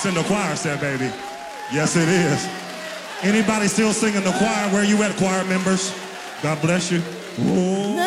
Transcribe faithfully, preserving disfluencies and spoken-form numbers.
It's in the choir set, baby. Yes, it is. Anybody still singing the choir? Where you at, choir members? God bless you. Whoa.